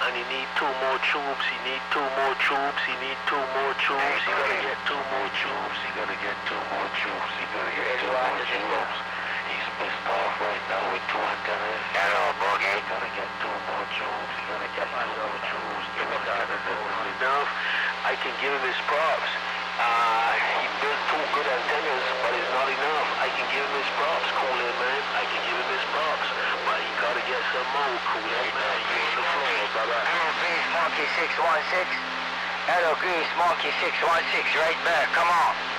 and he need 2 more troops. He need 2 more troops. He need 2 more troops. He gotta get 2 more troops. He gotta get 2 more troops. He gotta get 2 more troops. He's pissed off right now with 2 antennas. Hello, Boogie. He gotta get 2 more troops. He gotta get 2 more troops. 2 antennas is not enough. I can give him his props. He built 2 good antennas, but it's not enough. I can give him his props, Kool-Aid man. I can give him his props, but he gotta get some more, Kool-Aid man. You on the floor, brother. Hello, Grease Monkey 616. Hello, Grease Monkey 616, right back. Come on.